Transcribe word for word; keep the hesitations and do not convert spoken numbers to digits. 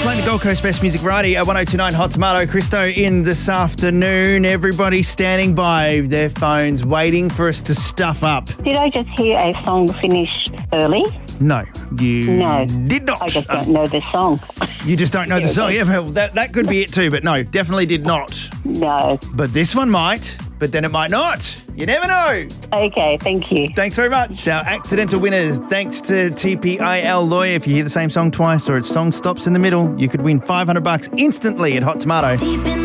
playing the Gold Coast Best Music Variety at one oh two nine Hot Tomato. Christo in this afternoon. Everybody standing by their phones waiting for us to stuff up. Did I just hear a song finish early? No, you No. did not. I just don't know the song. You just don't know the song. Yeah, well, that, that could be it too, but no, definitely did not. No. But this one might, but then it might not. You never know. Okay, thank you. Thanks very much. Our accidental winners, thanks to T P I L Lawyer. If you hear the same song twice or its song stops in the middle, you could win five hundred bucks instantly at Hot Tomato.